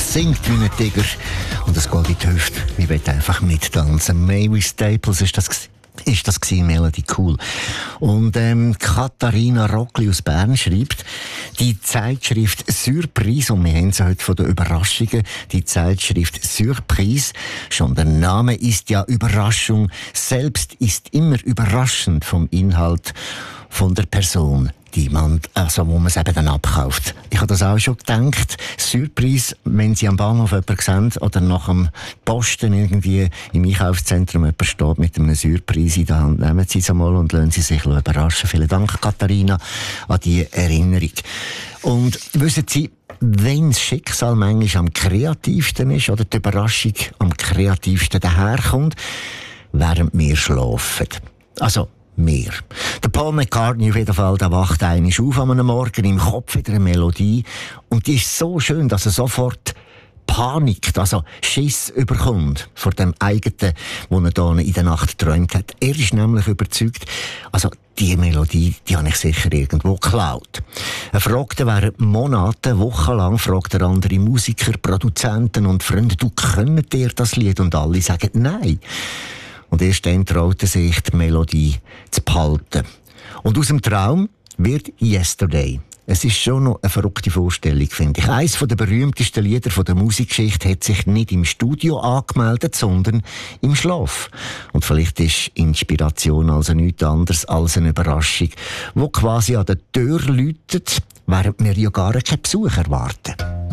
singt wie ein Tiger und es geht in die Hüfte. Ich will einfach mittanzen. Mavis Staples ist das gewesen, Melody Cool. Und Katharina Rockli aus Bern schreibt, die Zeitschrift Surprise, und wir haben sie heute von den Überraschungen, die Zeitschrift Surprise, schon der Name ist ja Überraschung, selbst ist immer überraschend vom Inhalt von der Person, wo man es eben dann abkauft. Ich habe das auch schon gedacht. Surprise, wenn Sie am Bahnhof jemanden sehen oder nach dem Posten irgendwie im Einkaufszentrum jemand steht mit einem Surprise in der Hand, nehmen Sie es einmal und lassen Sie sich überraschen. Vielen Dank, Katharina, an die Erinnerung. Und wissen Sie, wenn das Schicksal manchmal am kreativsten ist oder die Überraschung am kreativsten daherkommt, während wir schlafen. Also, mehr. Der Paul McCartney auf jeden Fall, der wacht einmal auf an einem Morgen, im Kopf wieder eine Melodie. Und die ist so schön, dass er sofort Panik, also Schiss überkommt vor dem eigenen, was er da in der Nacht geträumt hat. Er ist nämlich überzeugt, also die Melodie, die habe ich sicher irgendwo geklaut. Er fragte während Monaten, wochenlang, fragt er andere Musiker, Produzenten und Freunde, du könnt ihr das Lied? Und alle sagen nein. Und erst dann traut er sich, die Melodie zu behalten. Und aus dem Traum wird Yesterday. Es ist schon noch eine verrückte Vorstellung, finde ich. Eines der berühmtesten Lieder der Musikgeschichte hat sich nicht im Studio angemeldet, sondern im Schlaf. Und vielleicht ist Inspiration also nichts anderes als eine Überraschung, die quasi an der Tür läutet, während wir ja gar keinen Besuch erwarten.